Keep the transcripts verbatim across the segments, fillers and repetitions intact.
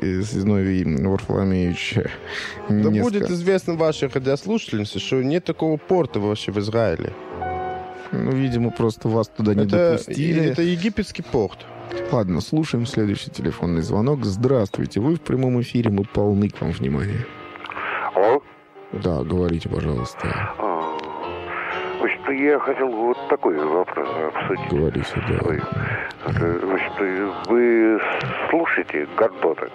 Зиновий Варфоломеевич. Да несколько... будет известно вашей радиослушательнице, что нет такого порта вообще в Израиле. Ну, видимо, просто вас туда не это, допустили. Это египетский порт. Ладно, слушаем следующий телефонный звонок. Здравствуйте, вы в прямом эфире, мы полны к вам внимания. Алло? Да, говорите, пожалуйста. А, значит, я хотел вот такой вопрос обсудить. Говорите, да. Ой, это, значит, вы слушаете Гордона?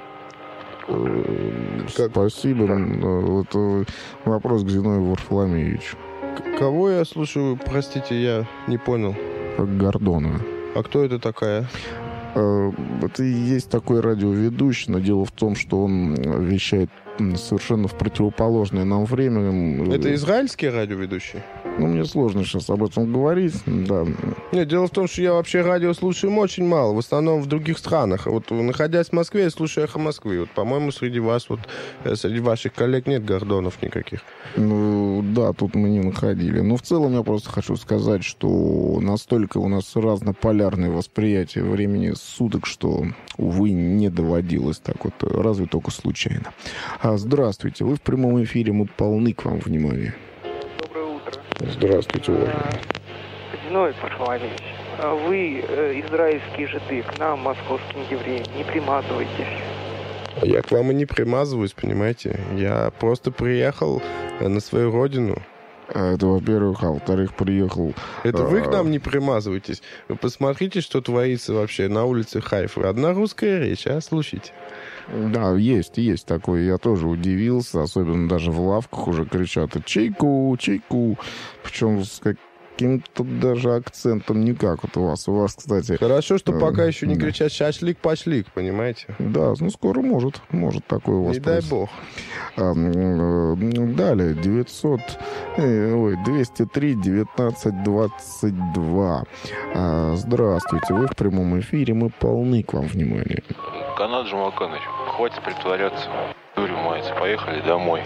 Как? Спасибо. Вот вопрос к Зиновию Варфоломеевичу. К- кого я слушаю? Простите, я не понял. Гордона. А кто это такая? Это и есть такой радиоведущий, но дело в том, что он вещает совершенно в противоположное нам время. Это израильский радиоведущий? Ну, мне сложно сейчас об этом говорить, да. Нет, дело в том, что я вообще радио слушаю очень мало, в основном в других странах. Вот, находясь в Москве, я слушаю «Эхо Москвы». Вот, по-моему, среди вас, вот, среди ваших коллег нет Гордонов никаких. Ну, да, тут мы не находили. Но в целом я просто хочу сказать, что настолько у нас разнополярное восприятие времени суток, что, увы, не доводилось так вот, разве только случайно. А, здравствуйте, вы в прямом эфире, мы полны к вам внимания. Доброе утро. Здравствуйте, уважаемый. Зиновий Варфоломеевич, вы, э, израильские жиды, к нам, московским евреям, не примазывайтесь. Я к вам и не примазываюсь, понимаете? Я просто приехал на свою родину. Это, во-первых, а во-вторых, приехал... Это вы к а... нам не примазываетесь. Вы посмотрите, что творится вообще на улице Хайфы. Одна русская речь, а? Слушайте. Да, есть, есть такое. Я тоже удивился. Особенно даже в лавках уже кричат «Чайку, чайку». Причем с каким-то даже акцентом не как вот у вас. У вас, кстати... Хорошо, что пока еще не да. кричат «шашлик-пашлик», понимаете? Да, ну скоро может. Может такое у вас. Не дай происходит. бог. А, далее, девятьсот, ой, двести три девятнадцать двадцать два. А, здравствуйте, вы в прямом эфире, мы полны к вам внимания. Канат Жумаканович, хватит притворяться. Дурью мается, поехали домой.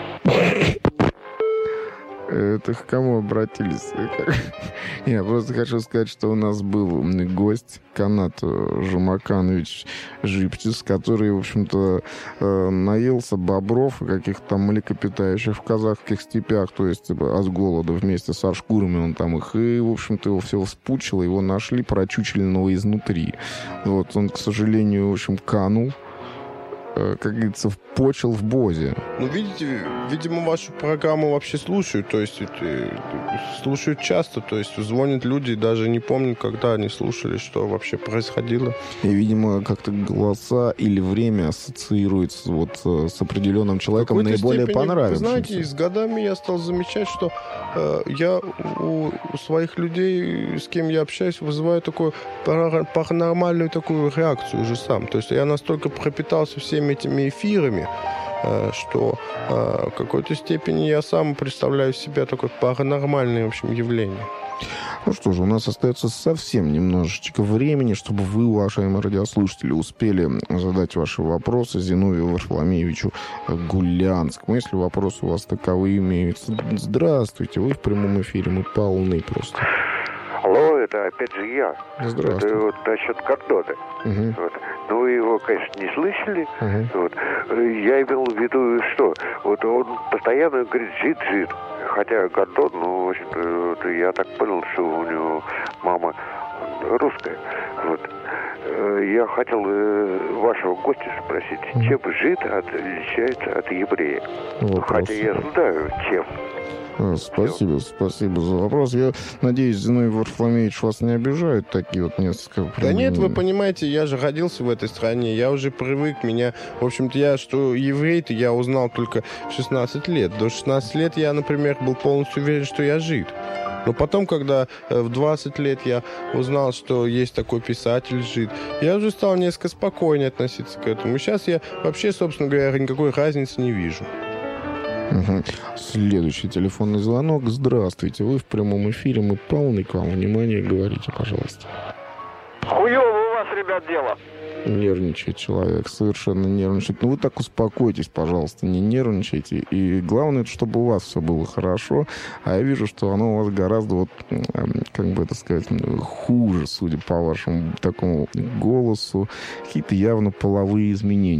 Это к кому обратились? Я просто хочу сказать, что у нас был гость, Канат Жумаканович Жипчис, который, в общем-то, наелся бобров и каких-то там млекопитающих в казахских степях, то есть от голода вместе со шкурами он там их, и, в общем-то, его все вспучило, его нашли прочучленного изнутри. Вот, он, к сожалению, в общем, канул, как говорится, почел в бозе. Ну, видите, видимо, вашу программу вообще слушают, то есть слушают часто, то есть звонят люди и даже не помнят, когда они слушали, что вообще происходило. И, видимо, как-то голоса или время ассоциируются вот с определенным человеком наиболее степени, понравившимся. Вы знаете, с годами я стал замечать, что э, я у, у своих людей, с кем я общаюсь, вызываю такую паранормальную такую реакцию уже сам. То есть я настолько пропитался всеми этими эфирами, что в какой-то степени я сам представляю себя такое паранормальное, в общем, явление. Ну что же, у нас остается совсем немножечко времени, чтобы вы, уважаемые радиослушатели, успели задать ваши вопросы Зиновию Варфоломеевичу Гулянскому. Если вопросы у вас таковые имеются, здравствуйте, вы в прямом эфире, мы полны просто. Алло, это опять же я. Здравствуйте. Это вот насчет Гордона. Угу. Вот. Ну, вы его, конечно, не слышали. Угу. Вот. Я имел в виду, что вот он постоянно говорит «жид-жид». Хотя Гордон, ну, в общем-то, вот, я так понял, что у него мама русская. Вот. Я хотел вашего гостя спросить, угу. чем жид отличается от еврея? Вопрос. Хотя я знаю, чем. Спасибо, спасибо за вопрос. Я надеюсь, Зиновий Варфоломеевич вас не обижают такие вот несколько... Да нет, вы понимаете, я же родился в этой стране, я уже привык, меня... В общем-то, я, что еврей-то я узнал только в шестнадцать лет. До шестнадцати лет я, например, был полностью уверен, что я жид. Но потом, когда в двадцать лет я узнал, что есть такой писатель жид, я уже стал несколько спокойнее относиться к этому. И сейчас я вообще, собственно говоря, никакой разницы не вижу. Угу. Следующий телефонный звонок. Здравствуйте, вы в прямом эфире, мы полны к вам внимания, говорите, пожалуйста. Хуёво у вас, ребят, дело. Нервничает человек, совершенно нервничает. Ну вы так успокойтесь, пожалуйста, не нервничайте. И главное, чтобы у вас все было хорошо. А я вижу, что оно у вас гораздо, вот, как бы это сказать, хуже, судя по вашему такому голосу. Какие-то явно половые изменения.